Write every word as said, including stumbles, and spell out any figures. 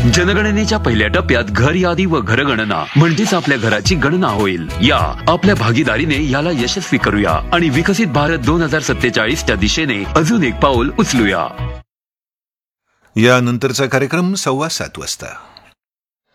जनगणनेच्या पहिल्या टप्प्यात घर यादी व घरगणना म्हणजेच आपल्या घराची गणना होईल. या आपल्या भागीदारीने याला यशस्वी करूया आणि विकसित भारत दोन हजार सत्तेचाळीसच्या दिशेने अजून एक पाऊल उचलूया. यानंतरचा कार्यक्रम सव्वा सात वाजता.